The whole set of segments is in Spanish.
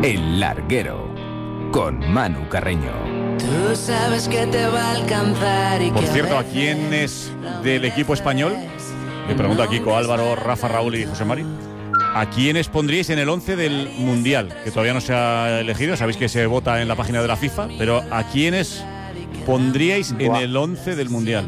El Larguero, con Manu Carreño. Tú sabes que te va a alcanzar y Por que cierto, ¿a quién es del equipo español? Le pregunto a Kiko, Álvaro, Rafa, Raúl y José Mari. ¿A quiénes pondríais en el 11 del Mundial? Que todavía no se ha elegido, sabéis que se vota en la página de la FIFA, pero ¿a quiénes pondríais en el 11 del Mundial?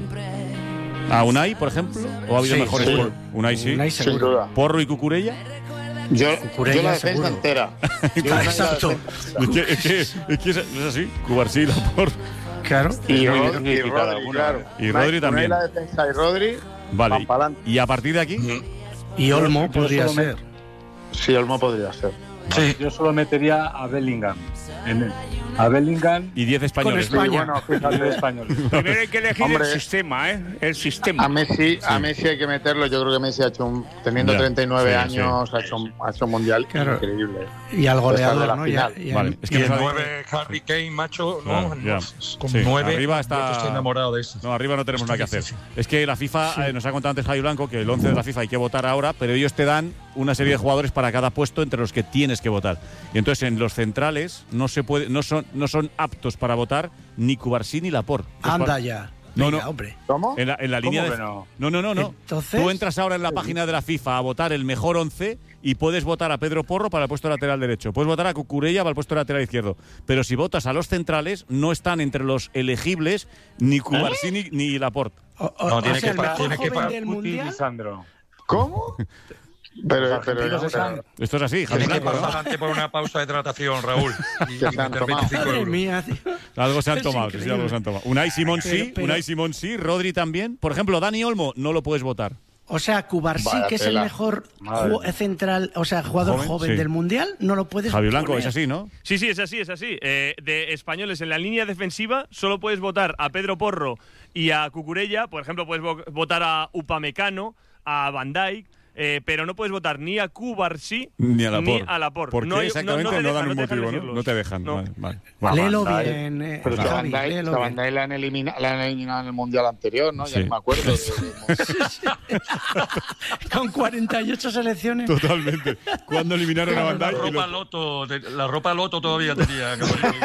¿A Unai, por ejemplo? ¿O ha habido mejores? Sí. Unai sí. Unai Sin duda. ¿Porro y Cucurella? Yo la defensa seguro. entera. Exacto. Es que es así. Cubarsí, Laporte. Claro. Y Rodri, claro. Y Rodri también. La defensa y Rodri. Vale. van pa'lante. ¿Y a partir de aquí? Y Olmo Yo podría solo ser. Sí, Olmo podría ser. Sí. Yo solo metería a Bellingham. A Bellingham Y 10 españoles. Con España. Bueno, y fíjate, de español. Primero hay que elegir Hombre. el sistema, ¿eh? El sistema. a Messi hay que meterlo. Yo creo que Messi ha hecho teniendo Ya. 39 Sí, años, ha hecho un mundial Claro. increíble. Y al Después de goleador, la ¿no? final. Vale, es que Y nos el ha- 9 Harry Kane, macho, Claro, ya. con Sí, 9 arriba está- yo estoy enamorado de eso. No, arriba no tenemos nada que hacer. Es que la FIFA, nos ha contado antes Javi Blanco que el 11 de la FIFA hay que votar ahora, pero ellos te dan una serie de jugadores para cada puesto entre los que tienes que votar. Y entonces en los centrales no son aptos para votar ni Cubarsí ni Laporte. Anda ya. No, Venga, no. hombre. ¿Cómo? En la línea ¿Cómo de... que no? No. Entonces- Tú entras ahora en la página de la FIFA a votar el mejor 11 y puedes votar a Pedro Porro para el puesto lateral derecho. Puedes votar a Cucurella para el puesto lateral izquierdo. Pero si votas a los centrales, no están entre los elegibles ni Cubarsí ni Laporte. No, tiene sea, que el mejor tiene que joven del Puti y mundial. Lisandro. ¿Cómo? Los Pero argentinos están- Esto es así, Javi Tienes que Blanco, ¿no? pasar antes por una pausa de hidratación, Raúl. Y Que se han meter tomado. 25 Madre euros. mía, tío. Algo se han Es tomado, sí, increíble. algo se han tomado. Unai Simón sí, Pero- Unai Simón sí, Rodri también. Por ejemplo, Dani Olmo no lo puedes votar. O sea, Cubarsí, Vaya que es el tela. mejor Madre. central, o sea, jugador Joven, joven sí. del mundial, no lo puedes Javi Blanco, poner. es así, ¿no? Sí, es así. De españoles en la línea defensiva solo puedes votar a Pedro Porro y a Cucurella. Por ejemplo, puedes votar a Upamecano, a Van Dijk, pero no puedes votar ni a Cubarsí Ni a Laporte. ¿Por qué No hay- exactamente? te No, dejan, dan un te dejan motivo, ¿no? elegirlos. No te dejan. No. Vale. Léelo Van Dijk. bien, Pero Javi, a Van Dijk léelo bien. la han eliminado en el mundial anterior, ¿no? Sí. Ya no me acuerdo. Con 48 selecciones. Totalmente. ¿Cuándo eliminaron a Van La Dijk? la ropa loto todavía tenía.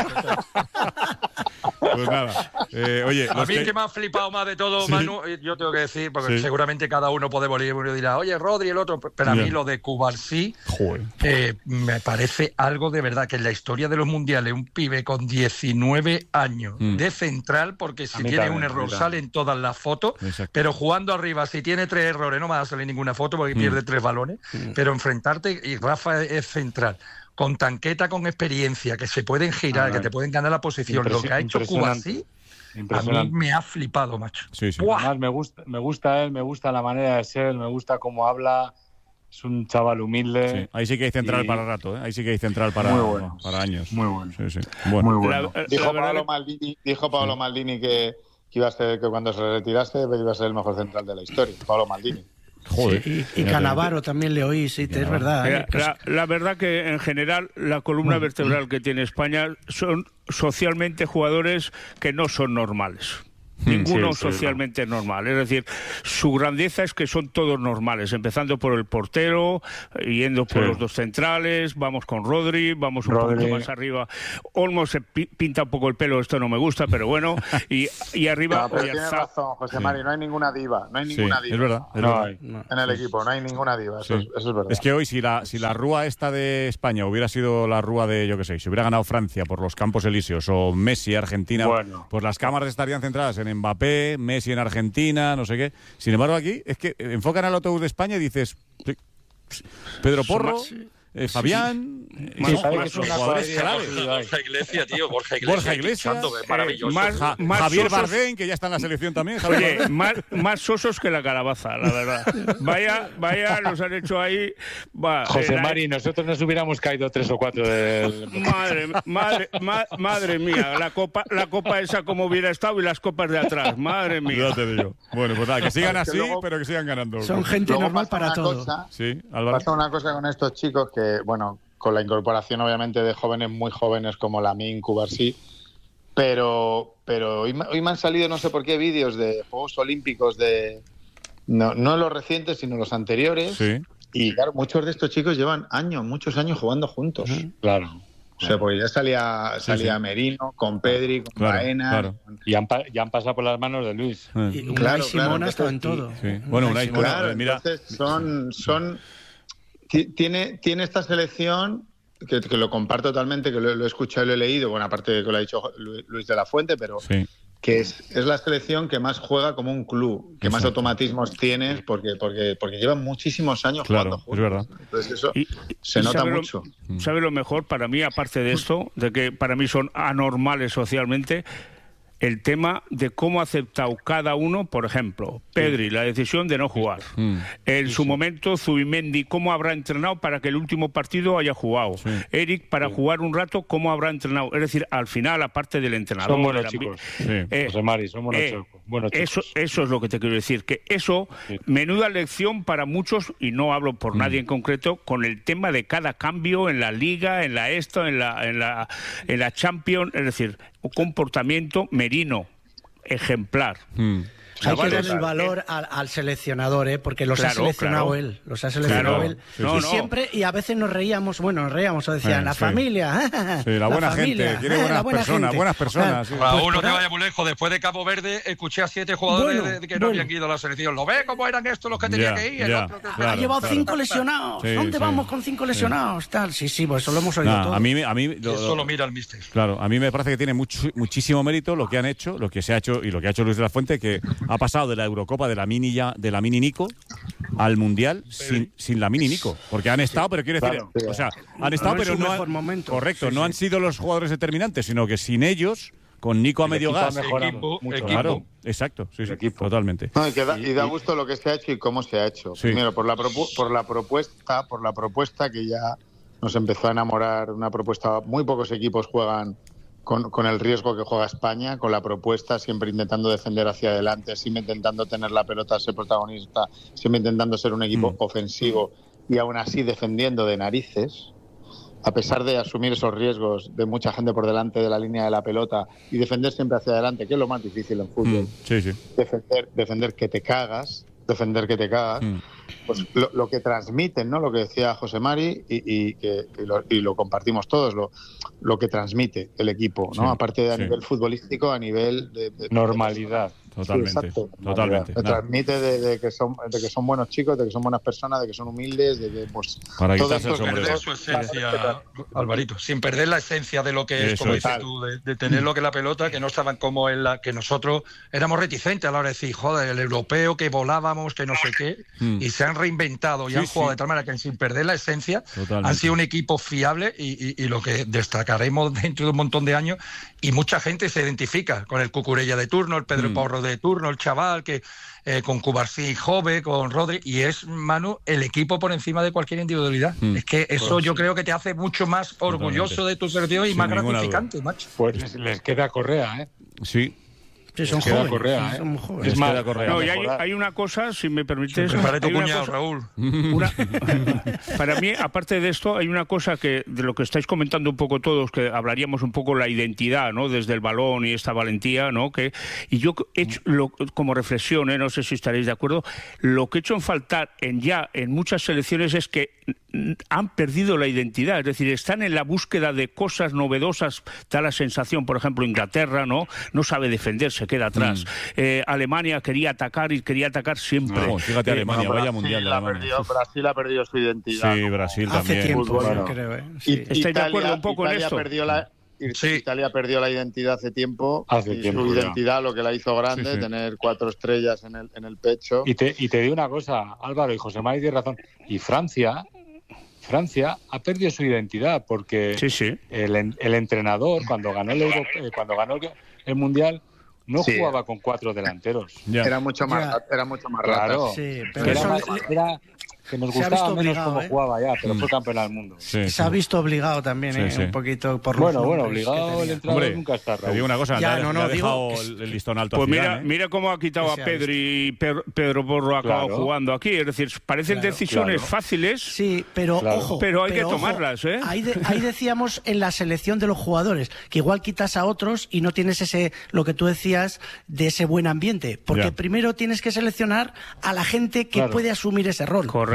Pues nada. Oye, A los mí que- que me ha flipado más de todo, Sí. Manu, yo tengo que decir, porque Sí. seguramente cada uno puede morir y uno dirá, oye, Rodri, el otro, pero a Ya. mí lo de Cubarsí Joder. me parece algo de verdad, que en la historia de los mundiales, un pibe con 19 años de central, porque si mí tiene también, un a error mí también. salen todas las fotos, Exacto. pero jugando arriba, si tiene 3 errores no va a salir ninguna foto porque pierde 3 balones, pero enfrentarte, y Rafa es central, con tanqueta, con experiencia, que se pueden girar, que te pueden ganar la posición, lo que ha hecho Cubarsí, a mí Impresionante. me ha flipado, macho. Sí, sí. ¡Buah! Además, me gusta él, me gusta la manera de ser, me gusta cómo habla. Es un chaval humilde. Sí. Ahí sí que hay central Y- para rato, ¿eh? Ahí sí que hay central para, Muy bueno. para años. Muy bueno. Sí, sí. Bueno. Muy bueno. Dijo verdad Paolo Maldini que iba a ser, que cuando se retiraste iba a ser el mejor central de la historia. Paolo Maldini. Joder. Y Fíjate. Canavaro también le oí, sí, es verdad. La verdad que en general la columna vertebral que tiene España son socialmente jugadores que no son normales. Ninguno sí, socialmente normal. Es decir, su grandeza es que son todos normales, empezando por el portero, yendo por los dos centrales, vamos con Rodri, vamos un poquito más arriba. Olmo se pinta un poco el pelo, esto no me gusta, pero bueno. Y arriba, No, pero tienes Oyarzabal. razón, José Mari, no hay ninguna diva. No hay Sí, ninguna diva. es verdad. Es No verdad. hay. En el equipo, no hay ninguna diva. Eso, Sí. eso es verdad. Es que hoy, si la rúa esta de España hubiera sido la rúa de, yo qué sé, si hubiera ganado Francia por los Campos Elíseos o Messi, Argentina, Bueno. pues las cámaras estarían centradas en Mbappé, Messi en Argentina, no sé qué. Sin embargo, aquí es que enfocan al autobús de España y dices, Pedro Porro, Fabián, ¿sabes que es una jugadores cuadrilla claves. cogida ahí? Borja Iglesias, tío, Borja Iglesias. Borja Iglesias, pinchando, que es maravilloso. más Javier sosos- Bardem, que ya está en la selección también. Javier Oye, Bardem. más sosos que la calabaza, la verdad. Vaya, nos han hecho ahí. José Mari, nosotros nos hubiéramos caído 3 o 4 del... Madre mía, la copa esa como hubiera estado y las copas de atrás, madre mía. Ya te digo. Bueno, pues nada, que sigan Que así, luego- pero que sigan ganando. Son gente Luego normal pasa para una todo. cosa- Sí, Álvaro. Pasa una cosa con estos chicos que, bueno, con la incorporación obviamente de jóvenes muy jóvenes como Lamine, Cubarsí, pero hoy me han salido no sé por qué vídeos de Juegos Olímpicos de no los recientes sino los anteriores Sí. y claro, muchos de estos chicos llevan muchos años jugando juntos. Claro. O sea, porque ya salía Merino, con Pedri, con Baena. Claro. Y han pasado por las manos de Luis. Y Unai Simón ha estado en todo. Sí. Bueno, Unai Simón, claro, mira. Entonces tiene esta selección que lo comparto totalmente, que lo he escuchado y lo he leído, bueno, aparte de que lo ha dicho Luis de la Fuente, pero que es la selección que más juega como un club, que más automatismos tienes, porque llevan muchísimos años jugando juntos. Es verdad. Entonces eso se nota mucho. ¿Sabe lo mejor para mí, aparte de esto, de que para mí son anormales socialmente? El tema de cómo ha aceptado cada uno, por ejemplo, Pedri, la decisión de no jugar. En su momento, Zubimendi, cómo habrá entrenado para que el último partido haya jugado. Eric, para jugar un rato, cómo habrá entrenado. Es decir, al final, aparte del entrenador... Son buenos chicos. José Mari, son buenos chicos. Eso es lo que te quiero decir, que eso, menuda lección para muchos, y no hablo por nadie en concreto, con el tema de cada cambio en la Liga, en la en la Champions, es decir, comportamiento Merino, ejemplar. Hay que darle el valor al seleccionador, porque los ha seleccionado él. Los ha seleccionado él. Y siempre, y a veces nos reíamos, o decían, la familia. Sí, la buena gente, quiere buenas personas. Sí. Raúl, no te vayas muy lejos. Después de Cabo Verde, escuché a 7 jugadores que no habían ido a la selección. ¿Lo ves cómo eran estos los que tenían que ir? Ha llevado 5 lesionados. ¿Dónde vamos con 5 lesionados? Tal. Sí, pues eso lo hemos oído todo. A mí eso lo mira el míster. Claro, a mí me parece que tiene muchísimo mérito lo que han hecho, lo que se ha hecho y lo que ha hecho Luis de la Fuente, que ha pasado de la Eurocopa de la mini Nico al Mundial sin la mini Nico, porque han estado, pero quiero decir, o sea, han estado, pero no no han sido los jugadores determinantes, sino que sin ellos, con Nico a medio gas, equipo. Claro, exacto, totalmente. No, y da gusto lo que se ha hecho y cómo se ha hecho. Primero por la propuesta que ya nos empezó a enamorar, una propuesta, muy pocos equipos juegan con el riesgo que juega España, con la propuesta, siempre intentando defender hacia adelante, siempre intentando tener la pelota, ser protagonista, siempre intentando ser un equipo ofensivo y aún así defendiendo de narices, a pesar de asumir esos riesgos de mucha gente por delante de la línea de la pelota y defender siempre hacia adelante, que es lo más difícil en fútbol. Defender que te cagas, pues lo que transmiten, ¿no? Lo que decía José Mari y lo compartimos todos, lo que transmite el equipo, ¿no? Aparte de a nivel futbolístico, a nivel de normalidad. Totalmente. Me transmite de que son buenos chicos, de que son buenas personas, de que son humildes, de que pues para todo esto sin perder su esencia, Alvarito, sin perder la esencia de lo que es, como dices tú, de tener lo que es la pelota, que no estaban como en la que nosotros éramos reticentes a la hora de decir, joder, el europeo, que volábamos, que no sé qué, y se han reinventado y han jugado de tal manera que sin perder la esencia han sido un equipo fiable y lo que destacaremos dentro de un montón de años, y mucha gente se identifica con el Cucurella de turno, el Pedro Porro de turno, el chaval que con Cubarsí Jove, con Rodri, y es, Manu, el equipo por encima de cualquier individualidad. Es que eso yo creo que te hace mucho más orgulloso de tu selección y más gratificante, macho. Pues les queda Correa, Sí. Sí, son jóvenes. Correa, son jóvenes. Es más, hay una cosa, si me permites. Prepara tu cuñado, Raúl. Para mí, aparte de esto, hay una cosa que de lo que estáis comentando un poco todos, que hablaríamos un poco la identidad, ¿no? Desde el balón y esta valentía, ¿no? Y yo he hecho como reflexión, no sé si estaréis de acuerdo, lo que he hecho en faltar en muchas selecciones es que han perdido la identidad, es decir, están en la búsqueda de cosas novedosas, da la sensación, por ejemplo, Inglaterra, no sabe defender, se queda atrás. Alemania quería atacar siempre. No, fíjate, Alemania, vaya mundial de Alemania. Brasil ha perdido su identidad. Sí, Brasil también. Hace tiempo, creo. ¿Estáis de acuerdo un poco en esto? Italia perdió la identidad hace tiempo. Su identidad, lo que la hizo grande, tener 4 estrellas en el pecho. Y te digo una cosa, Álvaro, y José Mari tiene razón. Y Francia ha perdido su identidad porque el entrenador, cuando ganó el Mundial, no jugaba con 4 delanteros. Era mucho más claro. Sí, pero era que nos gustaba menos cómo jugaba ya, pero fue campeón del mundo. Se ha visto obligado también, un poquito por los obligado el entrenador nunca está. Te digo una cosa, ha dejado el listón alto. Pues mira cómo ha quitado a Pedri y Pedro Porro ha acabado jugando aquí. Es decir, parecen decisiones fáciles. Sí, pero ojo. Pero hay que tomarlas, ¿eh? Ahí decíamos en la selección de los jugadores, que igual quitas a otros y no tienes lo que tú decías, de ese buen ambiente. Porque primero tienes que seleccionar a la gente que puede asumir ese rol. Correcto.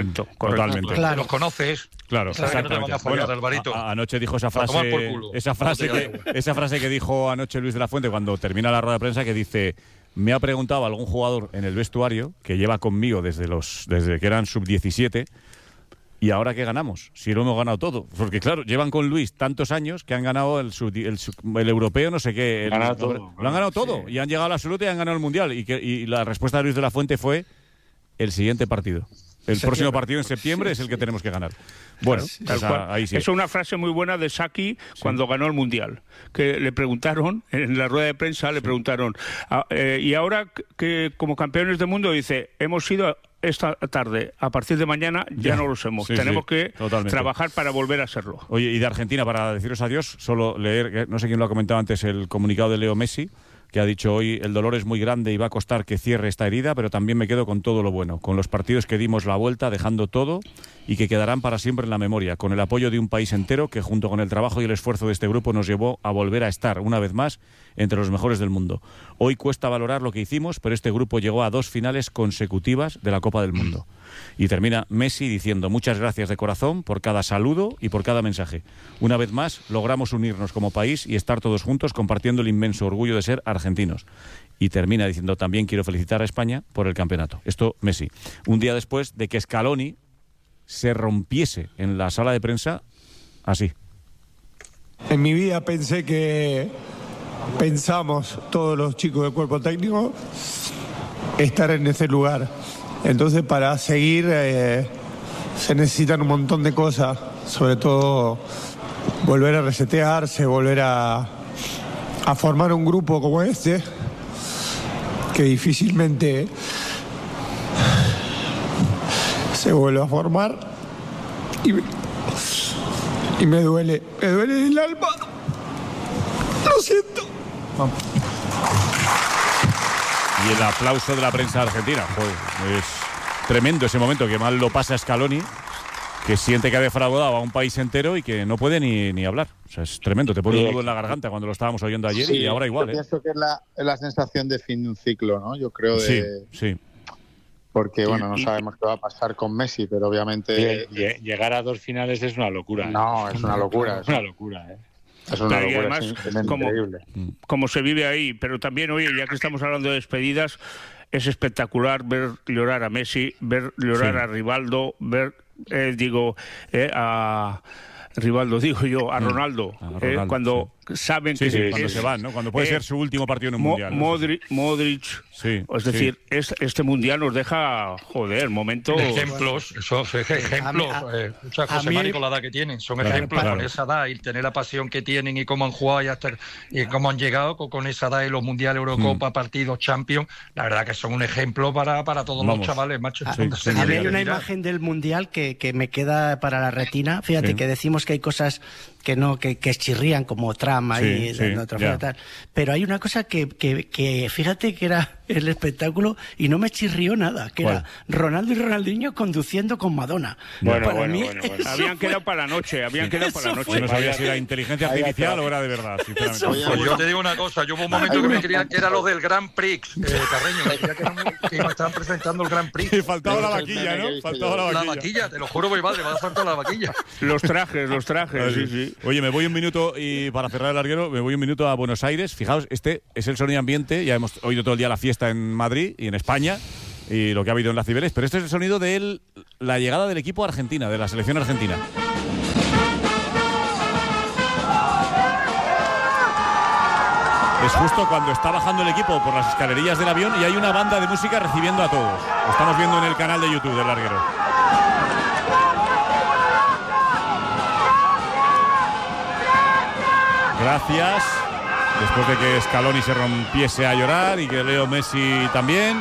Correcto. Totalmente. Claro. Los conoces. Claro, exactamente. Anoche dijo esa frase que dijo anoche Luis de la Fuente cuando termina la rueda de prensa, que dice: me ha preguntado algún jugador en el vestuario que lleva conmigo desde que eran sub-17, ¿y ahora qué ganamos? Si lo hemos ganado todo. Porque claro, llevan con Luis tantos años que han ganado el europeo, no sé qué. Lo han ganado todo. Y han llegado a la absoluta y han ganado el mundial. Y la respuesta de Luis de la Fuente fue: el siguiente partido. El próximo partido en septiembre es el que tenemos que ganar. Bueno, ahí sí. Es una frase muy buena de Saki cuando ganó el Mundial. Que le preguntaron, en la rueda de prensa, y ahora que como campeones del mundo, dice, hemos ido esta tarde, a partir de mañana ya no lo somos. Tenemos que trabajar para volver a serlo. Oye, y de Argentina, para deciros adiós, solo leer, no sé quién lo ha comentado antes, el comunicado de Leo Messi, que ha dicho hoy: el dolor es muy grande y va a costar que cierre esta herida, pero también me quedo con todo lo bueno, con los partidos que dimos la vuelta dejando todo y que quedarán para siempre en la memoria, con el apoyo de un país entero que junto con el trabajo y el esfuerzo de este grupo nos llevó a volver a estar una vez más entre los mejores del mundo. Hoy cuesta valorar lo que hicimos, pero este grupo llegó a 2 finales consecutivas de la Copa del Mundo. Y termina Messi diciendo: muchas gracias de corazón por cada saludo y por cada mensaje. Una vez más logramos unirnos como país y estar todos juntos compartiendo el inmenso orgullo de ser argentinos. Y termina diciendo: también quiero felicitar a España por el campeonato. Esto Messi, un día después de que Scaloni se rompiese en la sala de prensa así. En mi vida pensamos todos los chicos del cuerpo técnico estar en ese lugar. Entonces, para seguir se necesitan un montón de cosas, sobre todo volver a resetearse, volver a formar un grupo como este, que difícilmente se vuelve a formar, y me duele el alma. Lo siento. Vamos. Y el aplauso de la prensa argentina. Joder, es tremendo ese momento, que mal lo pasa Scaloni, que siente que ha defraudado a un país entero y que no puede ni hablar. O sea, es tremendo, te pone un nudo en la garganta cuando lo estábamos oyendo ayer, y ahora igual. Yo pienso que es la sensación de fin de un ciclo, ¿no? Yo creo Sí. Porque, bueno, no sabemos qué va a pasar con Messi, pero obviamente... Llegar a 2 finales es una locura. No, es una locura. Es una locura, ¿eh? Es una locura, además, es increíble. Como se vive ahí, pero también, oye, ya que estamos hablando de despedidas, es espectacular ver llorar a Messi, ver llorar a Rivaldo, ver, a Rivaldo, a Ronaldo, cuando saben que cuando se van, ¿no? Cuando puede ser su último partido en un mundial, ¿no? Modric, es decir, este mundial nos deja, momentos... Ejemplos, José Mari, con la edad que tienen, son ejemplos con esa edad, y tener la pasión que tienen y cómo han jugado y cómo han llegado con esa edad en los mundiales, Eurocopa, partidos, Champions. La verdad que son un ejemplo para todos los chavales, macho. A mí hay una imagen del mundial que me queda para la retina. Fíjate que decimos que hay cosas que chirrían, como trama y tal. Pero hay una cosa que fíjate que era el espectáculo y no me chirrió nada, que era Ronaldo y Ronaldinho conduciendo con Madonna. Bueno. Habían quedado para la noche, No sabía si era inteligencia artificial o era de verdad, sinceramente. Pues yo te digo una cosa, yo hubo un momento que me creían que era los del Grand Prix, Carreño, que me estaban presentando el Grand Prix. Y faltaba la vaquilla, ¿no? La vaquilla, te lo juro, mi madre, me va a faltar la vaquilla. Los trajes, sí. Oye, me voy un minuto, y para cerrar el larguero, me voy un minuto a Buenos Aires. Fijaos, este es el sonido ambiente. Ya hemos oído todo el día la fiesta en Madrid y en España y lo que ha habido en la Cibeles, pero este es el sonido de la llegada del equipo argentina, de la selección argentina. Es justo cuando está bajando el equipo por las escalerillas del avión y hay una banda de música recibiendo a todos. Lo estamos viendo en el canal de YouTube del larguero. Gracias. Después de que Scaloni se rompiese a llorar y que Leo Messi también.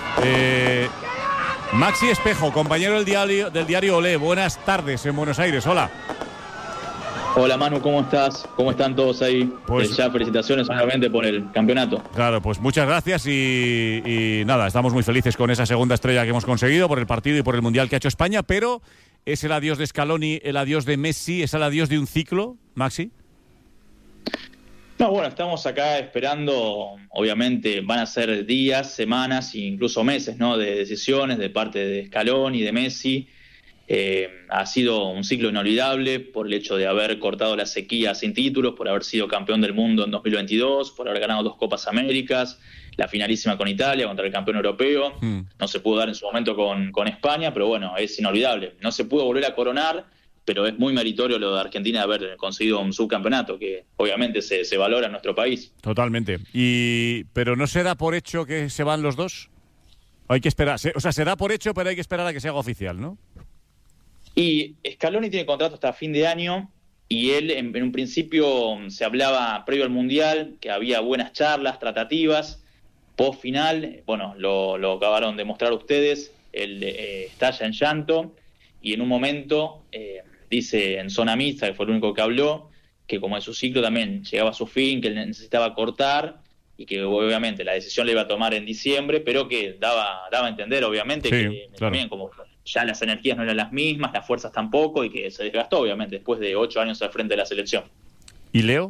Maxi Espejo, compañero del diario Olé. Buenas tardes en Buenos Aires. Hola. Hola Manu, ¿cómo estás? ¿Cómo están todos ahí? Pues ya felicitaciones obviamente por el campeonato. Claro, pues muchas gracias y nada, estamos muy felices con esa segunda estrella que hemos conseguido por el partido y por el mundial que ha hecho España, pero ¿es el adiós de Scaloni el adiós de Messi? ¿Es el adiós de un ciclo, Maxi? No, bueno, estamos acá esperando, obviamente van a ser días, semanas e incluso meses, ¿no? De decisiones de parte de Scaloni y de Messi. Ha sido un ciclo inolvidable por el hecho de haber cortado la sequía sin títulos, por haber sido campeón del mundo en 2022, por haber ganado 2 Copas Américas, la finalísima con Italia contra el campeón europeo. No se pudo dar en su momento con España, pero bueno, es inolvidable. No se pudo volver a coronar, pero es muy meritorio lo de Argentina de haber conseguido un subcampeonato, que obviamente se valora en nuestro país. Totalmente. ¿Pero no se da por hecho que se van los dos? Hay que esperar. O sea, se da por hecho, pero hay que esperar a que se haga oficial, ¿no? Y Scaloni tiene contrato hasta fin de año, y él en un principio se hablaba previo al Mundial que había buenas charlas, tratativas. Post final, bueno, lo acabaron de mostrar ustedes, él estalla en llanto, y en un momento dice en zona mixta, que fue el único que habló, que como en su ciclo también llegaba a su fin, que él necesitaba cortar, y que obviamente la decisión la iba a tomar en diciembre, pero que daba a entender obviamente que claro, también como ya las energías no eran las mismas, las fuerzas tampoco, y que se desgastó obviamente después de 8 años al frente de la selección. ¿Y Leo?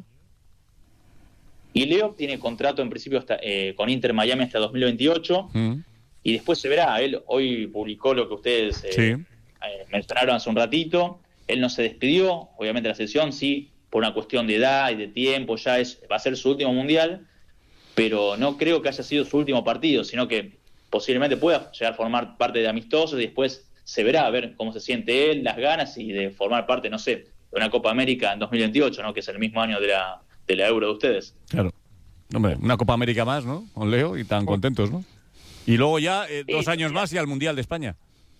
Y Leo tiene contrato en principio hasta, con Inter Miami hasta 2028, y después se verá. Él hoy publicó lo que ustedes mencionaron hace un ratito. Él no se despidió, obviamente la selección sí, por una cuestión de edad y de tiempo, va a ser su último mundial, pero no creo que haya sido su último partido, sino que posiblemente pueda llegar a formar parte de amistosos, y después se verá a ver cómo se siente él, las ganas, y de formar parte, no sé, de una Copa América en 2028, ¿no? Que es el mismo año de la Euro de ustedes. Claro. Hombre, una Copa América más, ¿no? Con Leo, y tan contentos, ¿no? Y luego ya 2 años más y al Mundial de España.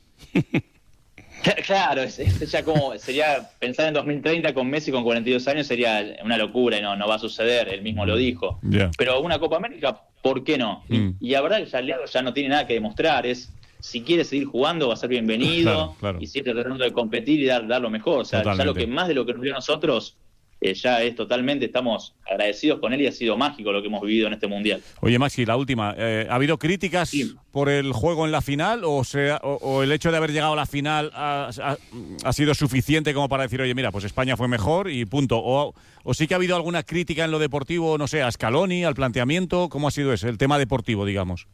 Claro, ya como sería pensar en 2030 con Messi con 42 años sería una locura, y no va a suceder, él mismo lo dijo. Pero una Copa América, ¿por qué no? Y la verdad que Leo ya no tiene nada que demostrar, si quiere seguir jugando va a ser bienvenido, claro. Y siempre tratando de competir y dar lo mejor. O sea, totalmente. Ya lo que más de lo que nos dio a nosotros ya es totalmente, estamos agradecidos con él, y ha sido mágico lo que hemos vivido en este Mundial. Oye, Maxi, la última. ¿Ha habido críticas por el juego en la final, o el hecho de haber llegado a la final ha sido suficiente como para decir, oye, mira, pues España fue mejor y punto? ¿O sí que ha habido alguna crítica en lo deportivo, no sé, a Scaloni, al planteamiento? ¿Cómo ha sido ese, el tema deportivo, digamos?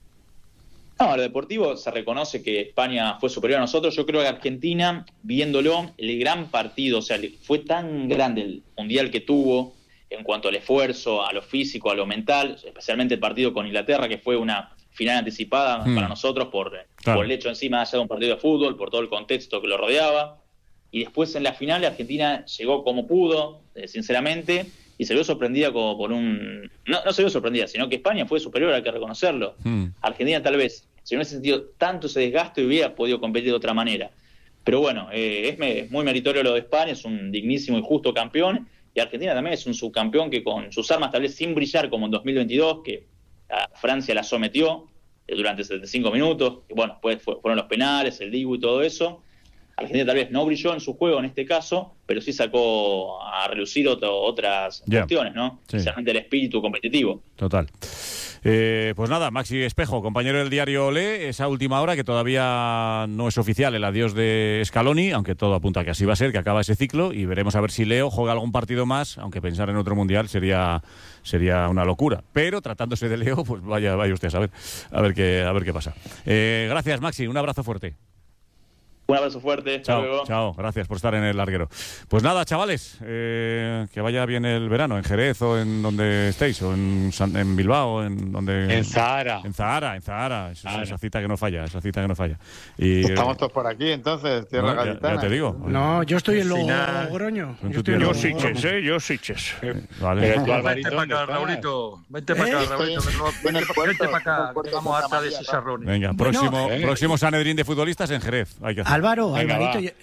No, en lo deportivo se reconoce que España fue superior a nosotros. Yo creo que Argentina, viéndolo, el gran partido, o sea, fue tan grande el mundial que tuvo en cuanto al esfuerzo, a lo físico, a lo mental, especialmente el partido con Inglaterra, que fue una final anticipada para nosotros por el hecho encima allá de un partido de fútbol, por todo el contexto que lo rodeaba. Y después en la final Argentina llegó como pudo, sinceramente, y se vio sorprendida por un... No se vio sorprendida, sino que España fue superior, hay que reconocerlo. Argentina tal vez, si no hubiese sentido tanto ese desgaste, hubiera podido competir de otra manera. Pero bueno, es muy meritorio lo de España, es un dignísimo y justo campeón, y Argentina también es un subcampeón que con sus armas, tal vez sin brillar como en 2022, que a Francia la sometió durante 75 minutos, y bueno, después fueron los penales, el Dibu y todo eso. Argentina tal vez no brilló en su juego en este caso, pero sí sacó a relucir otras cuestiones, ¿no? Sí. Especialmente el espíritu competitivo. Total. Pues nada, Maxi Espejo, compañero del diario Olé, esa última hora que todavía no es oficial el adiós de Scaloni, aunque todo apunta a que así va a ser, que acaba ese ciclo, y veremos a ver si Leo juega algún partido más, aunque pensar en otro mundial sería una locura. Pero tratándose de Leo, pues vaya usted a ver qué pasa. Gracias, Maxi, un abrazo fuerte. Un abrazo fuerte. Chao. Gracias por estar en el larguero. Pues nada, chavales, que vaya bien el verano, en Jerez o en donde estéis, o en Bilbao, en Zahara. En Zahara. Esa cita que no falla, Y, estamos todos por aquí, entonces, tierra gaditana. Ya te digo. No, yo estoy en Logroño. Yo Sitges. Vale. Vente para acá, Raulito. Vente para acá. Que vamos harta de chicharrones. Venga, próximo Sanedrín de futbolistas en Jerez. Hay que hacer. Alvarito,